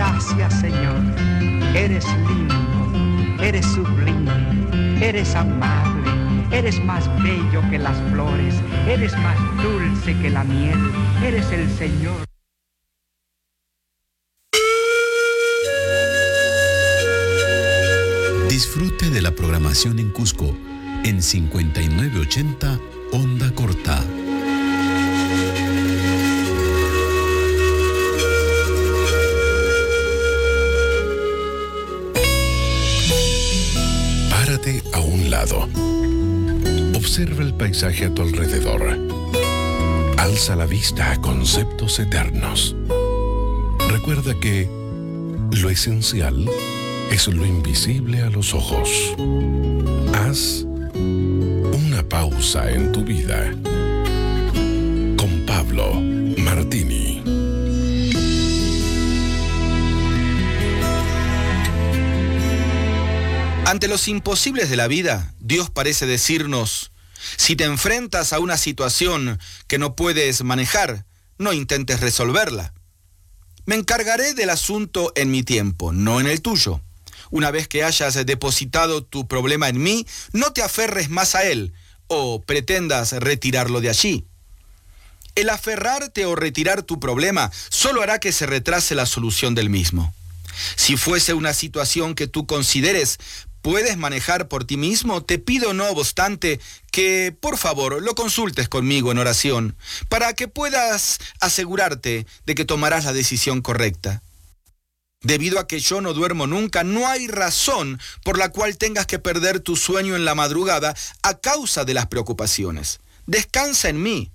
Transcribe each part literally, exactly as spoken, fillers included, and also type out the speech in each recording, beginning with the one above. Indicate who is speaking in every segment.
Speaker 1: Gracias, Señor. Eres lindo, eres sublime, eres amable, eres más bello que las flores, eres más dulce que la miel, eres el Señor.
Speaker 2: Disfrute de la programación en Cusco en cincuenta y nueve ochenta Onda Corta.
Speaker 3: Párate a un lado. Observa el paisaje a tu alrededor. Alza la vista a conceptos eternos. Recuerda que lo esencial es lo invisible a los ojos. Haz una pausa en tu vida. Con Pablo Martini.
Speaker 4: Ante los imposibles de la vida, Dios parece decirnos: si te enfrentas a una situación que no puedes manejar, no intentes resolverla. Me encargaré del asunto en mi tiempo, no en el tuyo. Una vez que hayas depositado tu problema en mí, no te aferres más a él o pretendas retirarlo de allí. El aferrarte o retirar tu problema solo hará que se retrase la solución del mismo. Si fuese una situación que tú consideres puedes manejar por ti mismo, te pido no obstante que, por favor, lo consultes conmigo en oración para que puedas asegurarte de que tomarás la decisión correcta. Debido a que yo no duermo nunca, no hay razón por la cual tengas que perder tu sueño en la madrugada a causa de las preocupaciones. Descansa en mí.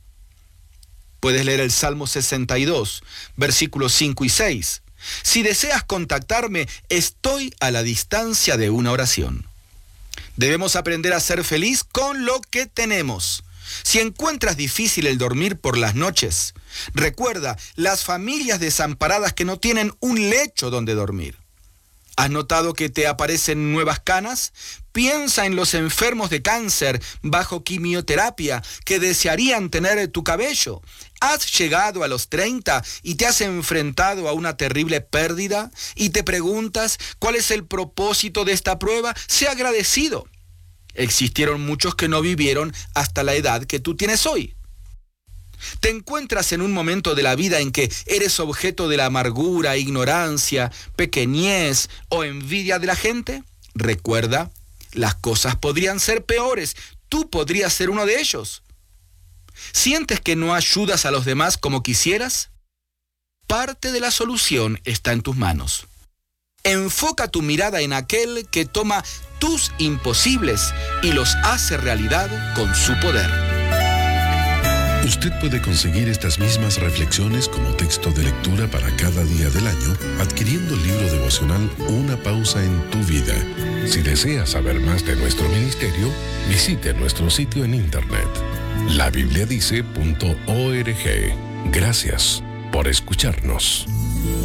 Speaker 4: Puedes leer el Salmo sesenta y dos, versículos cinco y seis. Si deseas contactarme, estoy a la distancia de una oración. Debemos aprender a ser feliz con lo que tenemos. Si encuentras difícil el dormir por las noches, recuerda las familias desamparadas que no tienen un lecho donde dormir. ¿Has notado que te aparecen nuevas canas? Piensa en los enfermos de cáncer bajo quimioterapia que desearían tener tu cabello. ¿Has llegado a los treinta y te has enfrentado a una terrible pérdida y te preguntas cuál es el propósito de esta prueba? Sé agradecido. Existieron muchos que no vivieron hasta la edad que tú tienes hoy. ¿Te encuentras en un momento de la vida en que eres objeto de la amargura, ignorancia, pequeñez o envidia de la gente? Recuerda, las cosas podrían ser peores. Tú podrías ser uno de ellos. ¿Sientes que no ayudas a los demás como quisieras? Parte de la solución está en tus manos. Enfoca tu mirada en aquel que toma tus imposibles y los hace realidad con su poder.
Speaker 3: Usted puede conseguir estas mismas reflexiones como texto de lectura para cada día del año adquiriendo el libro devocional Una pausa en tu vida. Si desea saber más de nuestro ministerio, visite nuestro sitio en internet la biblia dice punto org. Gracias por escucharnos.